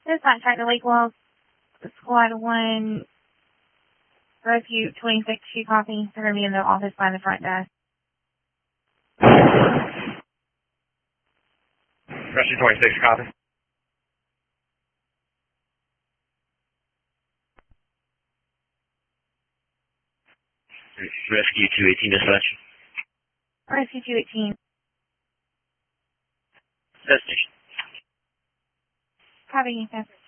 Dispatch at the Lake Walls, Squad 1, Rescue 26, she copy. They're going to be in the office by the front desk. Rescue 26, copy. Rescue 218, dispatch. Rescue 218. Destination. Copy, yes.